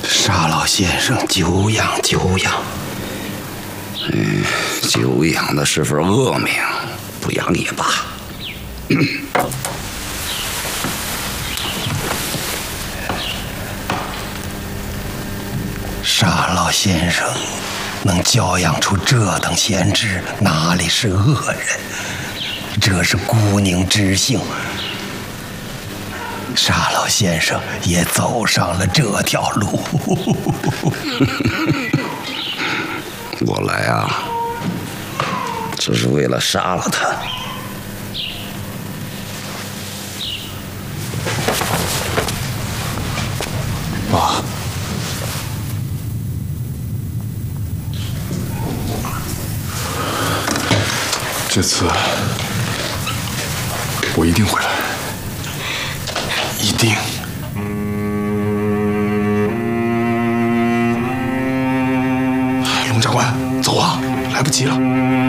沙老先生久仰久仰。 久仰的是份恶名，不养也罢。 沙老先生能教养出这等贤侄，哪里是恶人？这是孤宁之性。沙老先生也走上了这条路。 我来啊，只是为了杀了他。 爸，这次我一定回来，一定。龙长官，走啊，来不及了。